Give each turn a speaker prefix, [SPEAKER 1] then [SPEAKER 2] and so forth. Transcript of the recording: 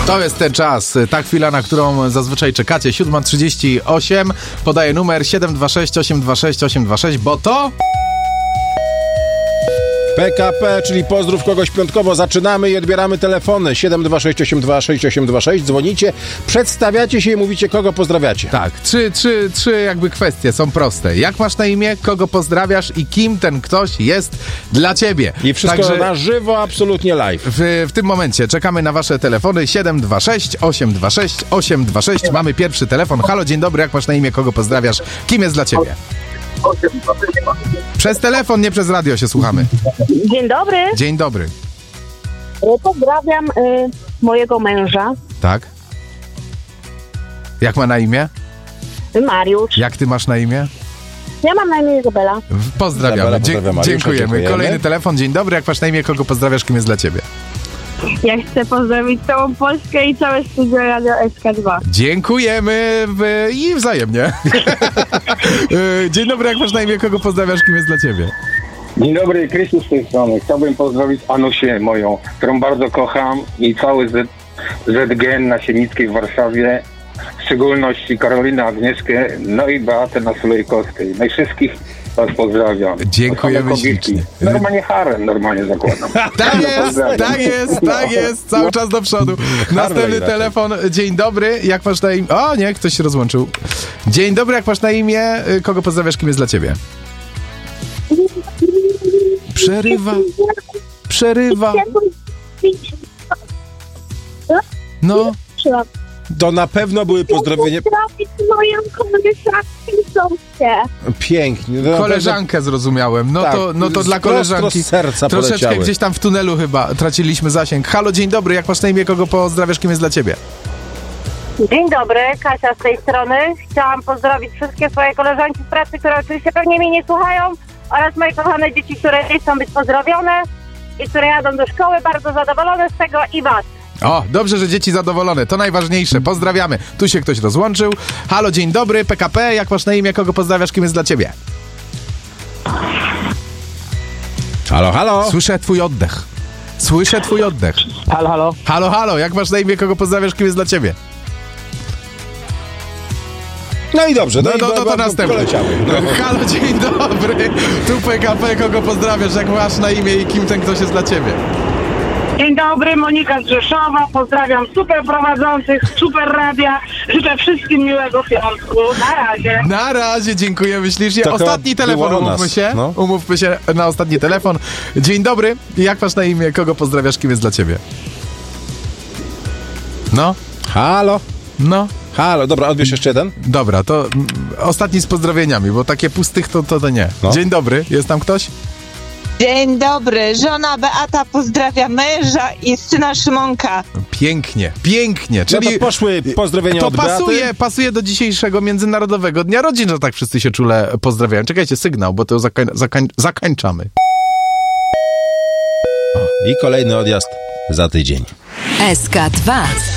[SPEAKER 1] To jest ten czas, ta chwila, na którą zazwyczaj czekacie. 7:38, podaję numer 726 826 826, bo to...
[SPEAKER 2] PKP, czyli pozdrów kogoś piątkowo. Zaczynamy i odbieramy telefony. 726 826 826. Dzwonicie, przedstawiacie się i mówicie, kogo pozdrawiacie.
[SPEAKER 1] Tak, trzy jakby kwestie są proste. Jak masz na imię, kogo pozdrawiasz i kim ten ktoś jest dla ciebie.
[SPEAKER 2] I wszystko
[SPEAKER 1] Także
[SPEAKER 2] na żywo, absolutnie live.
[SPEAKER 1] w tym momencie czekamy na wasze telefony 726 826 826. Mamy pierwszy telefon. Halo, dzień dobry, jak masz na imię, kogo pozdrawiasz, kim jest dla ciebie? Przez telefon, nie przez radio się słuchamy.
[SPEAKER 3] Dzień dobry.
[SPEAKER 1] Dzień dobry.
[SPEAKER 3] Pozdrawiam mojego męża,
[SPEAKER 1] Tak? Jak ma na imię?
[SPEAKER 3] Mariusz.
[SPEAKER 1] Jak ty masz na imię?
[SPEAKER 3] Ja mam na imię Izabela.
[SPEAKER 1] Pozdrawiamy.
[SPEAKER 2] Izabela pozdrawiam Mariusza,
[SPEAKER 1] Dziękujemy. Kolejny telefon. Dzień dobry, jak masz na imię, kogo pozdrawiasz, kim jest dla ciebie?
[SPEAKER 3] Ja chcę pozdrowić całą Polskę i całe studio Radio SK2.
[SPEAKER 1] Dziękujemy i wzajemnie. Dzień dobry, jak masz na imię, kogo pozdrawiasz, kim jest dla ciebie?
[SPEAKER 4] Dzień dobry, Krystian z tej strony. Chciałbym pozdrowić Anusię moją, którą bardzo kocham i cały ZGN na Sienickiej w Warszawie, w szczególności Karolinę, Agnieszkę, no i Beatę na Sulejkowskiej. No i wszystkich was pozdrawiam.
[SPEAKER 1] Dziękujemy ślicznie.
[SPEAKER 4] Normalnie harem, normalnie zakładam.
[SPEAKER 1] Tak jest, cały czas do przodu. Następny telefon. Dzień dobry, jak masz na imię? O nie, ktoś się rozłączył. Dzień dobry, jak masz na imię, kogo pozdrawiasz, kim jest dla ciebie? Przerywa. No.
[SPEAKER 2] To na pewno były pozdrowienia.
[SPEAKER 3] Pozdrowić moją koleżankę.
[SPEAKER 2] Pięknie. No
[SPEAKER 1] Koleżankę zrozumiałem. No to dla koleżanki.
[SPEAKER 2] Z serca
[SPEAKER 1] troszeczkę
[SPEAKER 2] poleciały.
[SPEAKER 1] gdzieś tam w tunelu chyba traciliśmy zasięg. Halo, dzień dobry, jak masz na imię, kogo pozdrawiasz, kim jest dla ciebie?
[SPEAKER 3] Dzień dobry, Kasia z tej strony. Chciałam pozdrowić wszystkie swoje koleżanki z pracy, które oczywiście pewnie mnie nie słuchają, oraz moje kochane dzieci, które nie chcą być pozdrowione i które jadą do szkoły, bardzo zadowolone z tego i was.
[SPEAKER 1] O, dobrze, że dzieci zadowolone, to najważniejsze. Pozdrawiamy. Tu się ktoś rozłączył. Halo, dzień dobry, PKP, jak masz na imię, kogo pozdrawiasz, kim jest dla ciebie?
[SPEAKER 2] Halo.
[SPEAKER 1] Słyszę twój oddech. Halo, jak masz na imię, kogo pozdrawiasz, kim jest dla ciebie?
[SPEAKER 2] No i dobrze.
[SPEAKER 1] To następne. Halo, dzień dobry. Tu PKP, kogo pozdrawiasz, jak masz na imię i kim ten ktoś jest dla ciebie?
[SPEAKER 5] Dzień dobry, Monika z Rzeszowa. Pozdrawiam super prowadzących, super radia. Życzę wszystkim miłego piątku. Na razie,
[SPEAKER 1] dziękujemy ślicznie.
[SPEAKER 2] Taka
[SPEAKER 1] Ostatni telefon, umówmy się.
[SPEAKER 2] No.
[SPEAKER 1] Umówmy się na ostatni telefon. Dzień dobry, jak masz na imię, kogo pozdrawiasz, kim jest dla ciebie? No.
[SPEAKER 2] Halo, dobra, odbierz jeszcze jeden.
[SPEAKER 1] Dobra, to ostatni z pozdrowieniami, bo takie pustych to nie.
[SPEAKER 2] No.
[SPEAKER 1] Dzień dobry, jest tam ktoś?
[SPEAKER 6] Dzień dobry, żona Beata pozdrawia męża i syna Szymonka.
[SPEAKER 1] Pięknie.
[SPEAKER 2] Czyli no to poszły pozdrowienia
[SPEAKER 1] to
[SPEAKER 2] od Beaty.
[SPEAKER 1] pasuje do dzisiejszego Międzynarodowego Dnia Rodzin, że tak wszyscy się czule pozdrawiają. Czekajcie, sygnał, bo to zakańczamy.
[SPEAKER 2] I kolejny odjazd za tydzień.
[SPEAKER 7] SK2